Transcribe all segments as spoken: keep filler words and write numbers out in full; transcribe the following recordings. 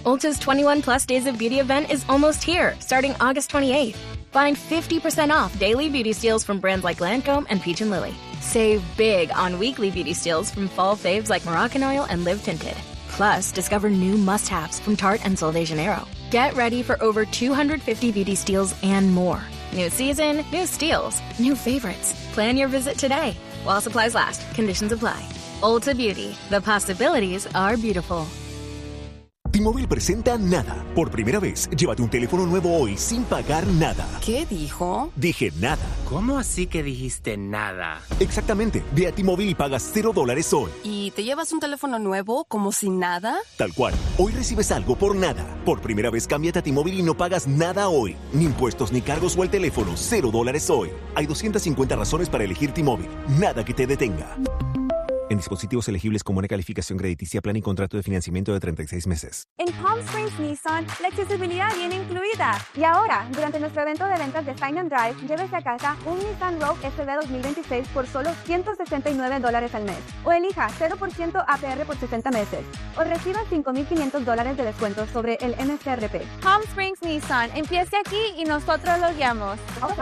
Ulta's twenty-one plus days of beauty event is almost here, starting August twenty-eighth. Find fifty percent off daily beauty steals from brands like Lancome and Peach and Lily. Save big on weekly beauty steals from fall faves like Moroccan Oil and Live Tinted. Plus, discover new must-haves from Tarte and Sol de Janeiro. Get ready for over two hundred fifty beauty steals and more. New season, new steals, new favorites. Plan your visit today. While supplies last, conditions apply. Ulta Beauty. The possibilities are beautiful. T-Mobile presenta Nada. Por primera vez, llévate un teléfono nuevo hoy sin pagar nada. ¿Qué dijo? Dije nada. ¿Cómo así que dijiste nada? Exactamente. Ve a T-Mobile y pagas cero dólares hoy. ¿Y te llevas un teléfono nuevo como si nada? Tal cual. Hoy recibes algo por nada. Por primera vez, cámbiate a T-Mobile y no pagas nada hoy. Ni impuestos ni cargos o el teléfono. Cero dólares hoy. Hay doscientas cincuenta razones para elegir T-Mobile. Nada que te detenga. En dispositivos elegibles con buena calificación crediticia, plan y contrato de financiamiento de treinta y seis meses. En Palm Springs Nissan, la accesibilidad viene incluida. Y ahora, durante nuestro evento de ventas de Sign and Drive, llévese a casa un Nissan Rogue S V dos mil veintiséis por solo ciento sesenta y nueve dólares al mes. O elija cero por ciento A P R por sesenta meses. O reciba cinco mil quinientos dólares de descuento sobre el M S R P. Palm Springs Nissan, empiece aquí y nosotros lo guiamos.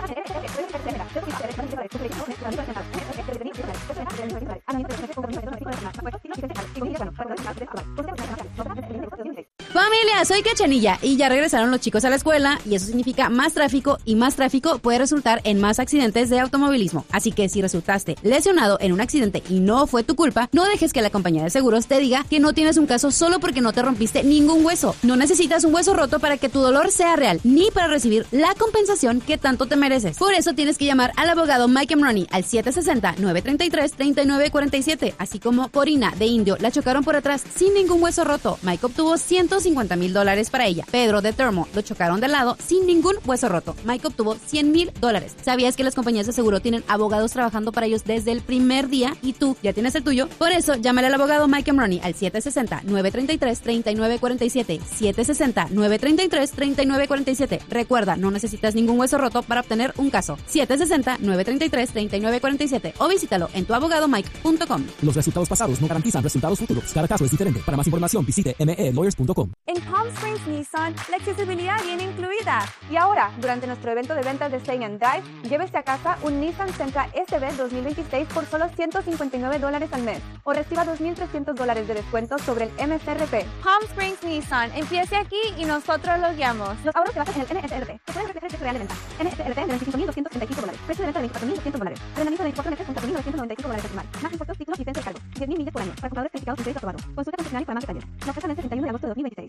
Familia, soy Cachanilla y ya regresaron los chicos a la escuela y eso significa más tráfico y más tráfico puede resultar en más accidentes de automovilismo. Así que si resultaste lesionado en un accidente y no fue tu culpa, no dejes que la compañía de seguros te diga que no tienes un caso solo porque no te rompiste ningún hueso. No necesitas un hueso roto para que tu dolor sea real, ni para recibir la compensación que tanto te mereces. Por eso tienes que llamar al abogado Mike Emroni al siete seis cero, nueve tres tres, tres nueve cuatro siete, así como Corina de Indio la chocaron por atrás sin ningún hueso roto. Mike obtuvo ciento cincuenta mil dólares para ella. Pedro de Thermo lo chocaron de lado sin ningún hueso roto. Mike obtuvo cien mil dólares. ¿Sabías que las compañías de seguro tienen abogados trabajando para ellos desde el primer día y tú ya tienes el tuyo? Por eso, llámale al abogado Mike Emroni al siete seis cero, nueve tres tres, tres nueve cuatro siete, siete seis cero, nueve tres tres, tres nueve cuatro siete. Recuerda, no necesitas ningún hueso roto para obtener un caso. siete seis cero, nueve tres tres, tres nueve cuatro siete o visítalo en tu abogado mike punto com. Los resultados pasados no garantizan resultados futuros. Cada caso es diferente. Para más información, visite m e lawyers punto com. En Palm Springs Nissan, la accesibilidad viene incluida. Y ahora, durante nuestro evento de ventas de Sign and Drive, llévese a casa un Nissan Sentra S V dos mil veintiséis por solo ciento cincuenta y nueve dólares al mes. O reciba dos mil trescientos dólares de descuento sobre el M S R P. Palm Springs Nissan, empiece aquí y nosotros lo guiamos. Los ahorros se basan en el M S R P. Se pueden reflejar el precio real de venta. M S R P de veinticinco mil doscientos treinta y cinco dólares. Precio de venta de veinticuatro mil doscientos dólares. Arrendamiento de veinticuatro meses con cuatro mil novecientos noventa y cinco dólares personal. Más impuestos, títulos, licencia y cargos. diez mil millas por año. Para compradores calificados con crédito aprobado. Consulta concesionario para más detalles. La oferta vence el treinta y uno de agosto de dos mil veintiséis.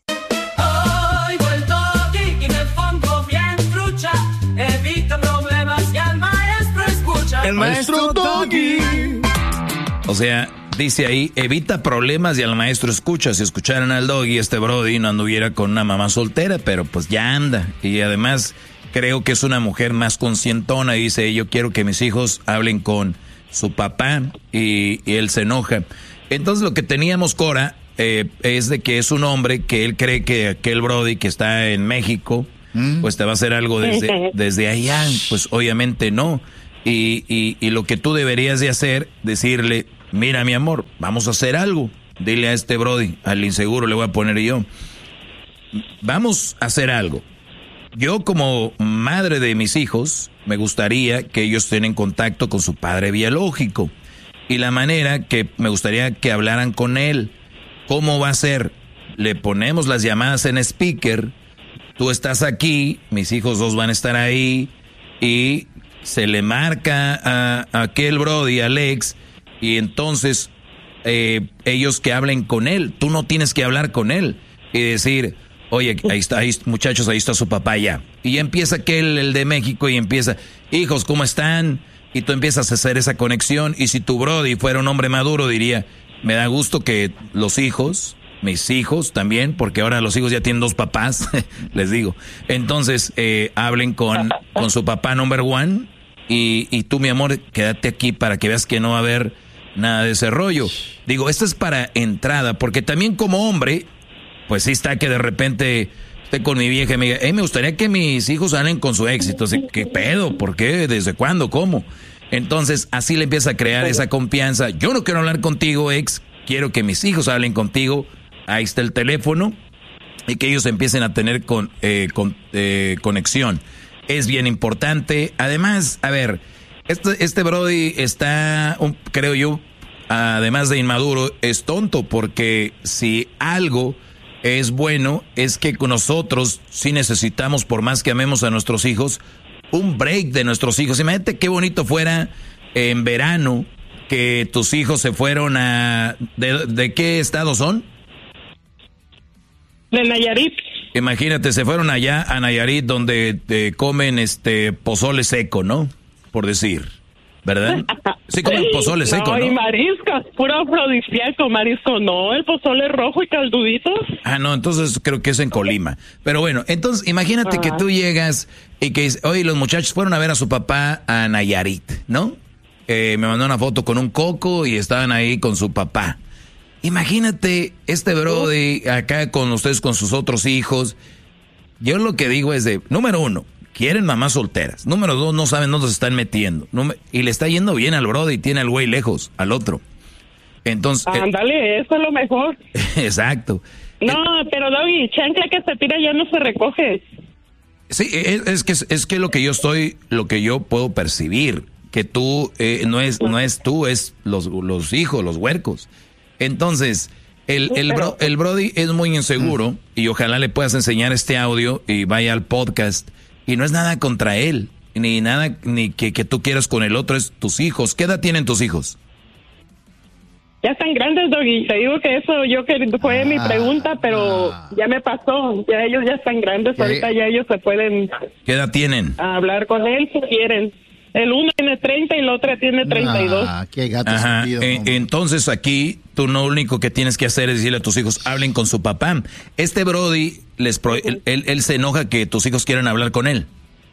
Oigo el doggy y me pongo bien trucha. Evita problemas y al maestro escucha. El maestro doggy. O sea, dice ahí, evita problemas y al maestro escucha. Si escucharan al doggy, este brody no anduviera con una mamá soltera, pero pues ya anda. Y además creo que es una mujer más conscientona y dice, yo quiero que mis hijos hablen con su papá y, y él se enoja. Entonces lo que teníamos, Cora, eh, es de que es un hombre que él cree que aquel brody que está en México, ¿Mm? pues te va a hacer algo desde, desde allá. Pues obviamente no. Y, y, y lo que tú deberías de hacer, decirle, mira mi amor, vamos a hacer algo. Dile a este brody, al inseguro le voy a poner yo. Vamos a hacer algo. Yo como madre de mis hijos, me gustaría que ellos estén en contacto con su padre biológico. Y la manera que me gustaría que hablaran con él, ¿cómo va a ser? Le ponemos las llamadas en speaker, tú estás aquí, mis hijos dos van a estar ahí, y se le marca a, a aquel brody, Alex, y entonces eh, ellos que hablen con él, tú no tienes que hablar con él y decir, oye, ahí está, ahí, muchachos, ahí está su papá ya. Y ya empieza aquel, el de México, y empieza, hijos, ¿cómo están? Y tú empiezas a hacer esa conexión, y si tu brody fuera un hombre maduro, diría, me da gusto que los hijos, mis hijos también, porque ahora los hijos ya tienen dos papás, les digo. Entonces, eh, hablen con, con su papá number one, y, y tú, mi amor, quédate aquí para que veas que no va a haber nada de ese rollo. Digo, esto es para entrada, porque también como hombre, pues sí está que de repente esté con mi vieja y me diga, hey, me gustaría que mis hijos hablen con su éxito. ¿Qué pedo? ¿Por qué? ¿Desde cuándo? ¿Cómo? Entonces, así le empieza a crear esa confianza. Yo no quiero hablar contigo, ex. Quiero que mis hijos hablen contigo. Ahí está el teléfono. y que ellos empiecen a tener con, eh, con, eh, conexión. Es bien importante. Además, a ver, este, este Brody está, un, creo yo, además de inmaduro, es tonto, porque si algo es bueno, es que nosotros sí necesitamos, por más que amemos a nuestros hijos, un break de nuestros hijos. Imagínate qué bonito fuera en verano que tus hijos se fueron a... ¿De, de qué estado son? De Nayarit. Imagínate, se fueron allá a Nayarit, donde eh, comen este pozole seco, ¿no? Por decir, ¿verdad? Sí, comen pozole seco, ¿no? No, y mariscos, puro afrodisíaco, marisco, no, el pozole rojo y calduditos. Ah, no, entonces creo que es en Colima. Pero bueno, entonces imagínate ah. que tú llegas y que, oye, los muchachos fueron a ver a su papá a Nayarit, ¿no? Eh, me mandó una foto con un coco y estaban ahí con su papá. Imagínate este Brody acá con ustedes, con sus otros hijos. Yo lo que digo es de, número uno, quieren mamás solteras. Número dos, no saben dónde se están metiendo. Y le está yendo bien al Brody y tiene al güey lejos, al otro. Entonces... Ándale, eso es lo mejor. Exacto. No, eh, pero Doggy, chancla que se tira ya no se recoge. Sí, es, es que es que lo que yo estoy, lo que yo puedo percibir, que tú, eh, no es no es tú, es los, los hijos, los huercos. Entonces, el, el, bro, el Brody es muy inseguro y ojalá le puedas enseñar este audio y vaya al podcast. Y no es nada contra él, ni nada ni que, que tú quieras con el otro, es tus hijos. ¿Qué edad tienen tus hijos? Ya están grandes, Doggy. Te digo que eso yo que fue ah, mi pregunta, pero ah. ya me pasó. Ya ellos ya están grandes, ahorita ya ellos se pueden... ¿Qué edad tienen? Hablar con él si quieren. El uno tiene treinta y la otra tiene treinta y dos. Ah, qué gato Ajá. sentido, E- entonces aquí tú lo único que tienes que hacer es decirle a tus hijos, hablen con su papá. Este Brody, les pro- él, él, él se enoja que tus hijos quieran hablar con él.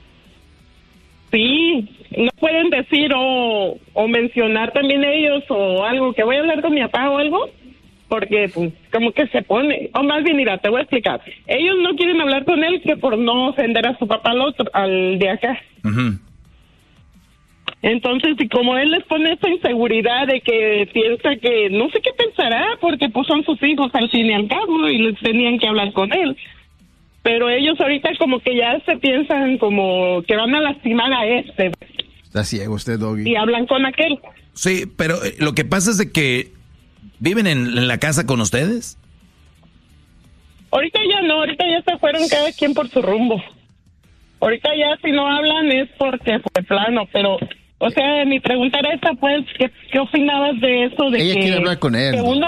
Sí, no pueden decir o, o mencionar también ellos o algo, que voy a hablar con mi papá o algo, porque pues como que se pone, o más bien, mira, te voy a explicar. Ellos no quieren hablar con él que por no ofender a su papá al otro, al de acá. Uh-huh. Entonces, y como él les pone esa inseguridad de que piensa que, no sé qué pensará, porque pues son sus hijos al fin y al cabo y les tenían que hablar con él. Pero ellos ahorita como que ya se piensan como que van a lastimar a este. Está ciego usted, Doggy. Y hablan con aquel. Sí, pero eh, lo que pasa es de que viven en, en la casa con ustedes. Ahorita ya no, ahorita ya se fueron cada quien por su rumbo. Ahorita ya si no hablan es porque fue plano, pero... O sea, mi pregunta era esta, pues, ¿qué, qué opinabas de eso? De Ella que, quiere hablar con él. Que uno,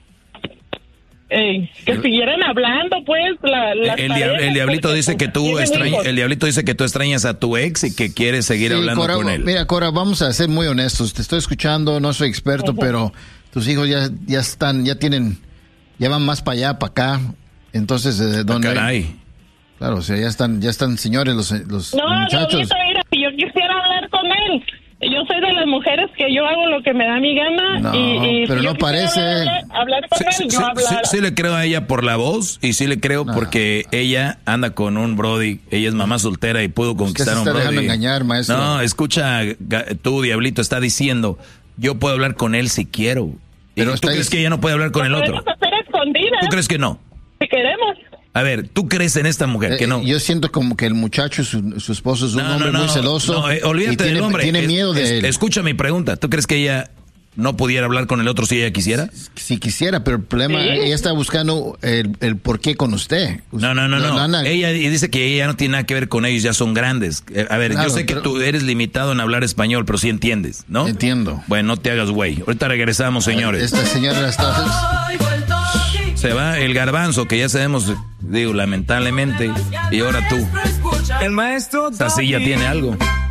eh, que Pero, siguieran hablando, pues, la, las el, diab, el diablito dice que tú extraña, el diablito dice que tú extrañas a tu ex y que quieres seguir sí, hablando Cora, con él. Mira, Cora, vamos a ser muy honestos. Te estoy escuchando, no soy experto, uh-huh. pero tus hijos ya, ya están, ya tienen, ya van más para allá, para acá. Entonces, ¿de dónde? Ah, caray. Claro, o sea, ya están, ya están señores los, los no, muchachos. No, mira, si yo quisiera hablar con él. Yo soy de las mujeres que yo hago lo que me da mi gana. No, y, y pero si no parece. Hablar, hablar con sí, él, sí, yo sí, hablar. Sí, sí le creo a ella por la voz y sí le creo no. porque ella anda con un Brody. Ella es mamá soltera y pudo conquistar a un Brody. Usted se está dejando engañar, maestro. No, escucha, tú, diablito, está diciendo, yo puedo hablar con él si quiero. Pero ¿tú crees que ella no puede hablar con el otro? Podemos hacer escondidas. ¿Tú crees que no? Si queremos. A ver, ¿tú crees en esta mujer? Eh, que no. Yo siento como que el muchacho, su, su esposo es un no, hombre no, no, muy celoso. No, eh, olvídate y tiene, del hombre. Tiene es, miedo de es, él. Escucha mi pregunta. ¿Tú crees que ella no pudiera hablar con el otro si ella quisiera? Si, si quisiera, pero el problema, ¿sí? Ella está buscando el, el por qué con usted. No, no, no, no. no. no. Ella dice que ella no tiene nada que ver con ellos, ya son grandes. A ver, claro, yo sé pero... que tú eres limitado en hablar español, pero sí entiendes, ¿no? Entiendo. Bueno, no te hagas güey. Ahorita regresamos, señores. Esta señora está... Se va el garbanzo, que ya sabemos, digo, lamentablemente. Y ahora tú. El maestro esta silla tiene algo.